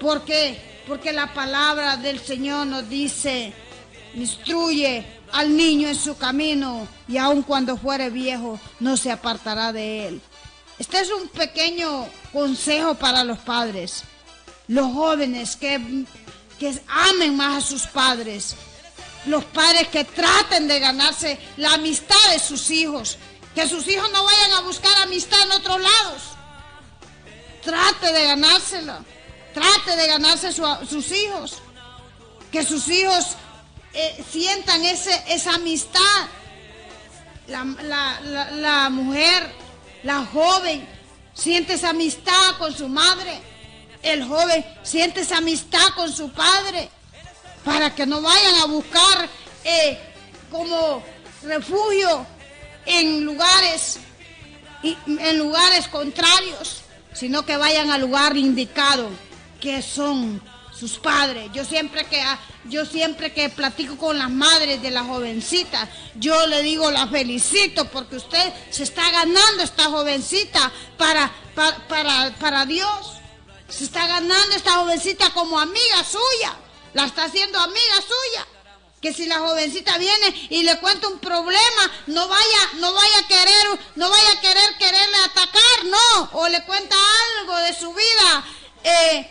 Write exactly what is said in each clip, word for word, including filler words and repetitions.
¿Por qué? Porque la palabra del Señor nos dice, instruye al niño en su camino y aun cuando fuere viejo no se apartará de él. Este es un pequeño consejo para los padres, los jóvenes que, que amen más a sus padres, los padres que traten de ganarse la amistad de sus hijos, que sus hijos no vayan a buscar amistad en otros lados. Trate de ganársela, trate de ganarse su, sus hijos, que sus hijos eh, sientan ese, esa amistad. La, la, la, la mujer, la joven, siente esa amistad con su madre. El joven siente esa amistad con su padre, para que no vayan a buscar eh, como refugio en lugares, en lugares contrarios, sino que vayan al lugar indicado, que son sus padres. Yo siempre que yo siempre que platico con las madres de las jovencitas, yo le digo, la felicito porque usted se está ganando esta jovencita para, para, para, para Dios. Se está ganando esta jovencita como amiga suya, la está haciendo amiga suya. Que si la jovencita viene y le cuenta un problema, no vaya, no vaya a querer, no vaya a querer quererle atacar, no, o le cuenta algo de su vida eh,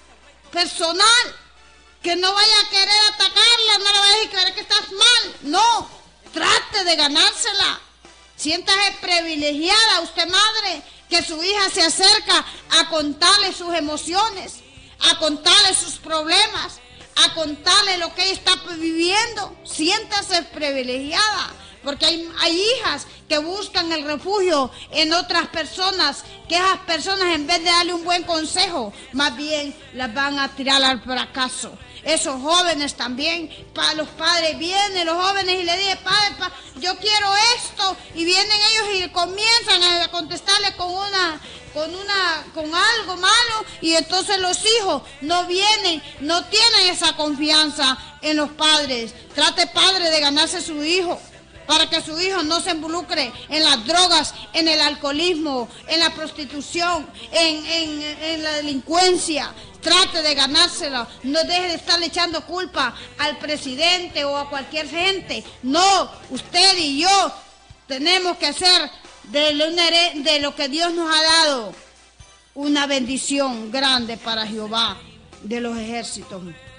personal, que no vaya a querer atacarla, no le vaya a decir que estás mal, no, trate de ganársela. Siéntase privilegiada usted, madre, que su hija se acerca a contarle sus emociones, a contarle sus problemas, a contarle lo que ella está viviendo. Siéntase privilegiada, porque hay, hay hijas que buscan el refugio en otras personas, que esas personas en vez de darle un buen consejo, más bien las van a tirar al fracaso. Esos jóvenes también, para los padres, vienen los jóvenes y le dicen, padre, pa, yo quiero esto, y vienen ellos y comienzan a contestarle con una... con una, con algo malo, y entonces los hijos no vienen, no tienen esa confianza en los padres. Trate, padre, de ganarse su hijo, para que su hijo no se involucre en las drogas, en el alcoholismo, en la prostitución, en, en, en la delincuencia. Trate de ganársela, no deje de estarle echando culpa al presidente o a cualquier gente. No, usted y yo tenemos que hacer De, de lo que Dios nos ha dado una bendición grande para Jehová de los ejércitos.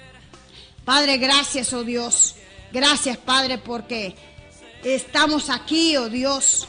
Padre, gracias, oh Dios. Gracias, Padre, porque estamos aquí, oh Dios.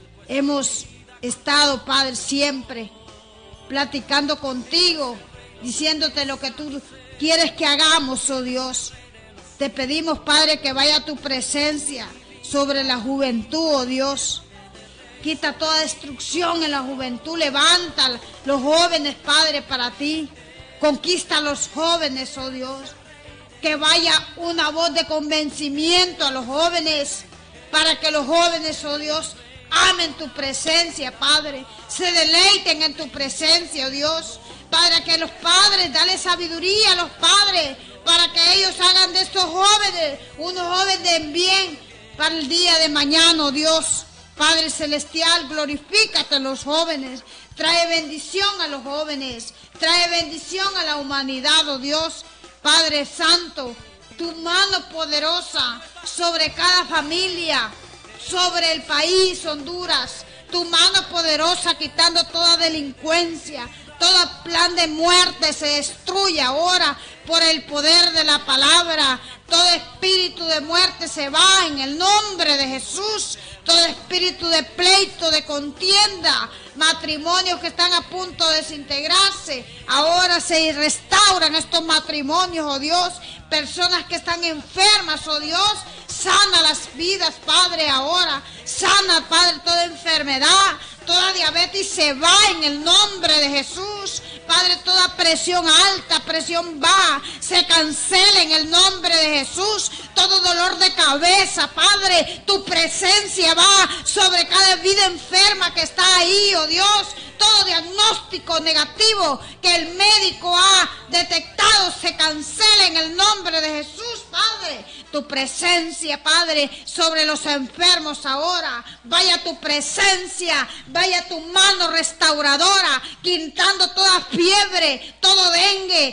Hemos estado, Padre, siempre platicando contigo, diciéndote lo que tú quieres que hagamos, oh Dios. Te pedimos, Padre, que vaya tu presencia sobre la juventud, oh Dios. Quita toda destrucción en la juventud, levanta los jóvenes, Padre, para ti. Conquista a los jóvenes, oh Dios. Que vaya una voz de convencimiento a los jóvenes, para que los jóvenes, oh Dios, amen tu presencia, Padre. Se deleiten en tu presencia, oh Dios. Para que los padres, dale sabiduría a los padres, para que ellos hagan de estos jóvenes unos jóvenes de bien para el día de mañana, oh Dios. Padre celestial, glorifícate a los jóvenes, trae bendición a los jóvenes, trae bendición a la humanidad, oh Dios. Padre santo, tu mano poderosa sobre cada familia, sobre el país Honduras, tu mano poderosa quitando toda delincuencia, todo plan de muerte se destruye ahora por el poder de la palabra. Todo espíritu de muerte se va en el nombre de Jesús. Todo espíritu de pleito, de contienda, matrimonios que están a punto de desintegrarse, ahora se restauran estos matrimonios, oh Dios. Personas que están enfermas, oh Dios, sana las vidas, Padre, ahora. Sana, Padre, toda enfermedad, toda diabetes se va en el nombre de Jesús. Padre, toda presión alta, presión baja, se cancela en el nombre de Jesús. Todo dolor de cabeza, Padre, tu presencia va sobre cada vida enferma que está ahí, oh Dios. Todo diagnóstico negativo que el médico ha detectado se cancela en el nombre de Jesús, Padre. Tu presencia, Padre, sobre los enfermos ahora. Vaya tu presencia, vaya tu mano restauradora, quitando toda fiebre, todo dengue,